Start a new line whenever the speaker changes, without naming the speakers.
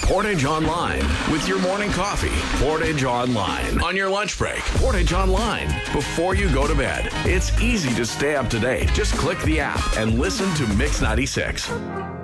Portage Online with your morning coffee. Portage Online on your lunch break. Portage Online before you go to bed. It's easy to stay up to date. Just click the app and listen to Mix 96.